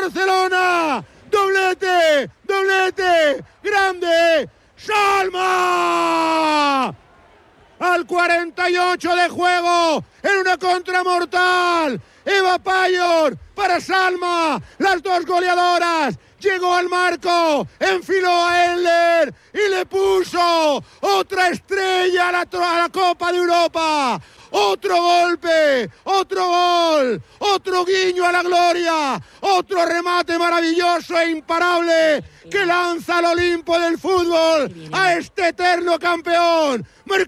Barcelona. Doblete, doblete, grande, Salma. Al 48 de juego, en una contra mortal, Eva Payor para Salma, las dos goleadoras. Llegó al marco, enfiló a Endler y le puso otra estrella a la Copa de Europa. Otro golpe, otro gol, otro guiño a la gloria, otro remate maravilloso e imparable que lanza al Olimpo del fútbol a este eterno campeón.